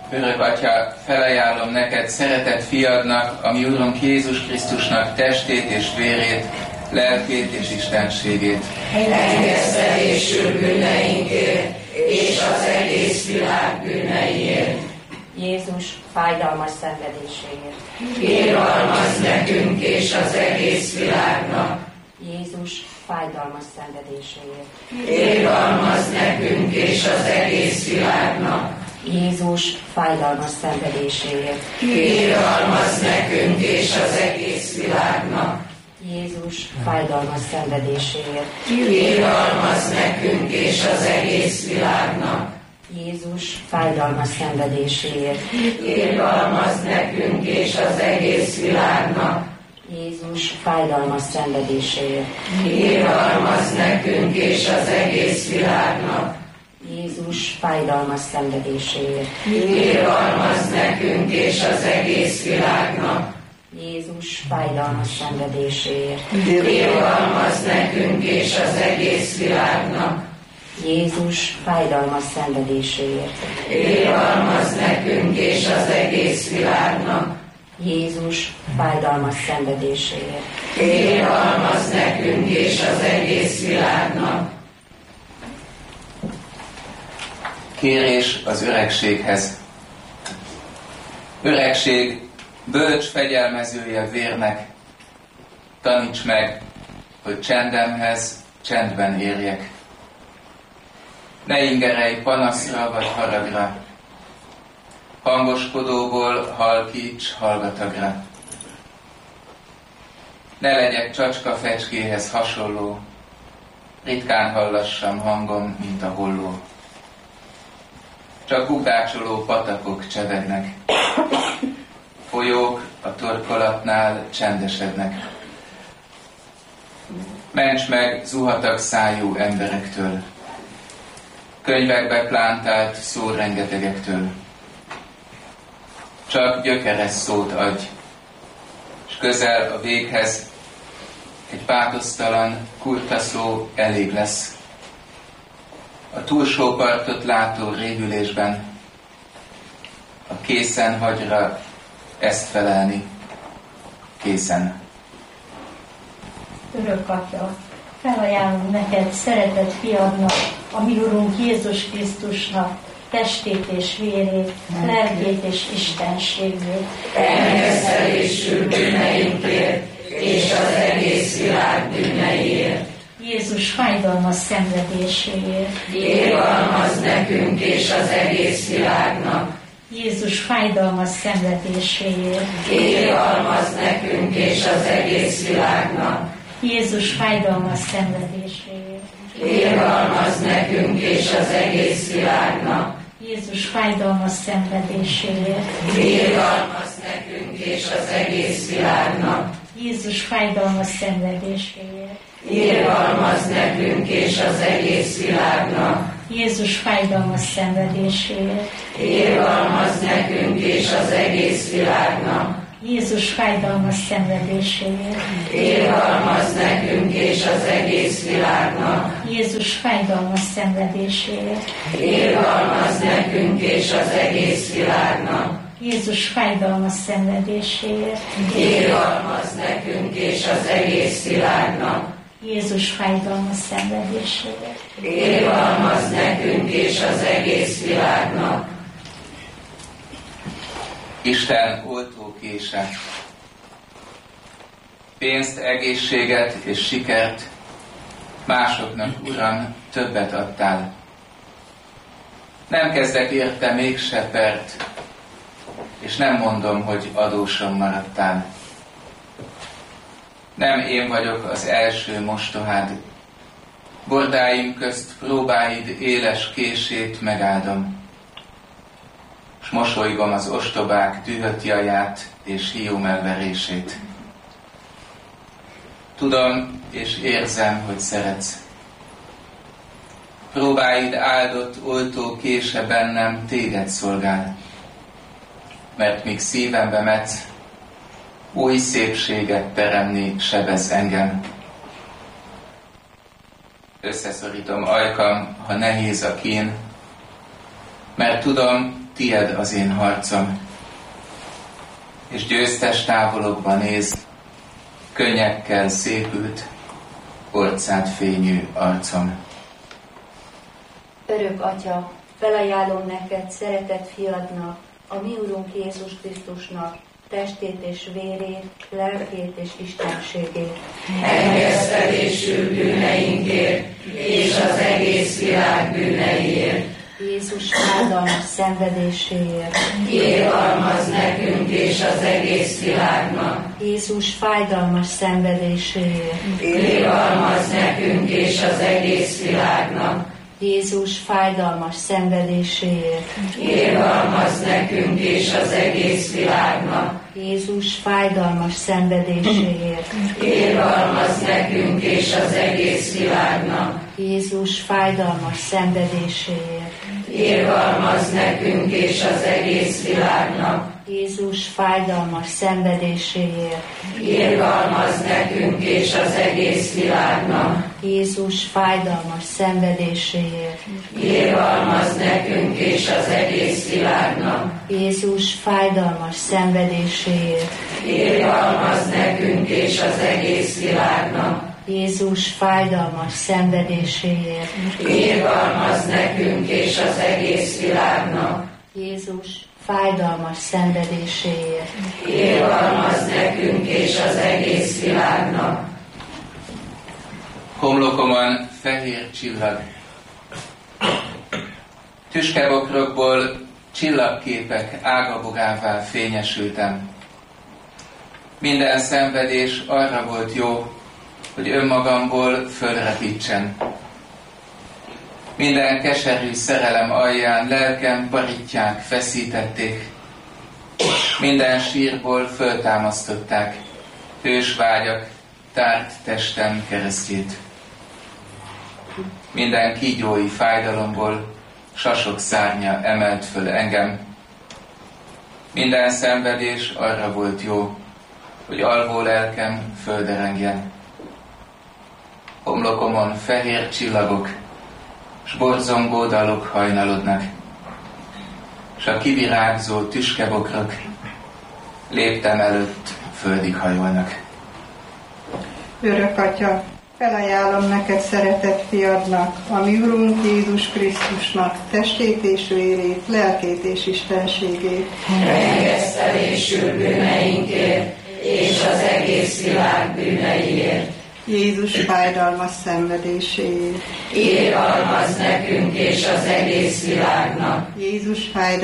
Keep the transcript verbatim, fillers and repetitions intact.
Örök Atya, felajánlom neked szeretett fiadnak, a mi Urunk Jézus Krisztusnak testét és vérét, lelkét és istenségét. Engesztelésül bűneinkért, és az egész világ bűneiért. Jézus fájdalmas szenvedéséért. Irgalmazz nekünk és az egész világnak. Jézus fájdalmas szenvedéséért. Irgalmazz nekünk és az egész világnak. Jézus fájdalmas szenvedéséért. Irgalmazz nekünk és az egész világnak. Jézus fájdalmas szenvedéséért. Irgalmazz nekünk és az egész világnak. Jézus fájdalmas szenvedéséért. Irgalmazz nekünk és az egész világnak. Jézus fájdalmas szenvedéséért. Irgalmazz nekünk és az egész világnak. Jézus fájdalmas szenvedéséért. Irgalmazz nekünk és az egész világnak. Jézus fájdalmas szenvedéséért. Irgalmazz nekünk és az egész világnak. Jézus fájdalmas szenvedéséért. Irgalmazz nekünk és az egész világnak. Jézus fájdalmas szenvedéséért. Irgalmazz nekünk és az egész világnak. Kérés az öregséghez. Öregség, bölcs fegyelmezője vérnek, taníts meg, hogy csendemhez csendben érjek. Ne ingerelj panaszra vagy haragra, hangoskodóból halkíts hallgatagra. Ne legyek csacska fecskéhez hasonló, ritkán hallassam hangom, mint a holló. Csak ugácsoló patakok csevegnek, folyók a torkolatnál csendesednek. Ments meg zuhatag szájú emberektől, könyvekbe plántált szórengetegektől. Csak gyökeres szót adj, s közel a véghez egy pátosztalan, kurta szó elég lesz. A túlsó partot látó révülésben a készen hagyra ezt felelni, készen. Örök Atya, felajánlom neked szeretett fiadnak, a mi Urunk Jézus Krisztusnak testét és vérét, lelkét és istenségét. Engesztelésül bűneinkért, és az egész világ bűneiért. Jézus fájdalmas szenvedéséért. Irgalmazz nekünk és az egész világnak. Jézus fájdalmas szenvedéséért. Irgalmazz nekünk és az egész világnak. Jézus fájdalmas szenvedéséért. Irgalmazz nekünk és az egész világnak. Jézus fájdalmas szenvedéséért. Irgalmazz nekünk és az egész világnak. Jézus fájdalmas szenvedéséért. Irgalmazz nekünk és az egész világnak. Jézus fájdalmas szenvedéséért. Irgalmazz nekünk és az egész világnak. Jézus fájdalmas szenvedéséért. Irgalmazz nekünk és az egész világnak. Jézus fájdalmas szenvedéséért. Irgalmazz nekünk és az egész világnak. Jézus fájdalmas szenvedéséért. Irgalmazz nekünk és az egész világnak. Jézus fájdalmas szenvedéséért. Irgalmazz nekünk és az egész világnak. Isten oltókése. Pénzt, egészséget és sikert másoknak, Uram, többet adtál. Nem kezdek érte mégse pert, és nem mondom, hogy adósom maradtál. Nem én vagyok az első mostohád, bordáim közt próbáid éles kését megáldom, s mosolygom az ostobák dühött jaját és hiúmelverését. Tudom és érzem, hogy szeretsz. Próbáid áldott oltó kése bennem téged szolgál, mert míg szívembe metsz, új szépséget teremni sebez engem. Összeszorítom ajkam, ha nehéz a kín, mert tudom, tied az én harcom. És győztes távolokba néz, könnyekkel szépült, orcád fényű arcom. Örök Atya, felajánlom neked szeretett fiadnak, a mi Urunk Jézus Krisztusnak, testét és vérét, lelkét és istenségét. Engesztelésül bűneinkért, és az egész világ bűneiért. Jézus fájdalmas szenvedéséért. Irgalmazz nekünk és az egész világnak. Jézus fájdalmas szenvedéséért. Irgalmazz nekünk és az egész világnak. Jézus fájdalmas szenvedéséért. Irgalmazz nekünk és az egész világnak. Jézus fájdalmas szenvedéséért. Irgalmazz nekünk és az egész világnak. Jézus fájdalmas szenvedéséért. Irgalmazz nekünk és az egész világnak. Jézus fájdalmas szenvedéséért. Irgalmazz nekünk és az egész világnak. Jézus fájdalmas szenvedéséért. Irgalmazz nekünk és az egész világnak. Jézus fájdalmas szenvedéséért. Irgalmazz nekünk és az egész világnak. Jézus fájdalmas szenvedéséért. Irgalmazz nekünk és az egész világnak. Jézus fájdalmas szenvedéséért. Irgalmazz nekünk és az egész világnak. Homlokomon fehér csillag. Tüskebokrokból csillagképek ágabogává fényesültem. Minden szenvedés arra volt jó, hogy önmagamból fölrepítsen. Minden keserű szerelem alján lelkem parittyák feszítették. Minden sírból föltámasztották hős vágyak tárt testem keresztjét. Minden kígyói fájdalomból sasok szárnya emelt föl engem. Minden szenvedés arra volt jó, hogy alvó lelkem földerengjen. Homlokomon fehér csillagok, s borzongó dalok hajnalodnak, s a kivirágzó tüskebokrok léptem előtt földig hajolnak. Örök Atya, felajánlom neked szeretett fiadnak, a mi Urunk Jézus Krisztusnak, testét és vérét, lelkét és istenségét. Engesztelésül bűneinkért, és az egész világ bűneiért. Jézus fájdalmas szenvedéséért. Irgalmazz nekünk és az egész világnak. Jézus fájdalmas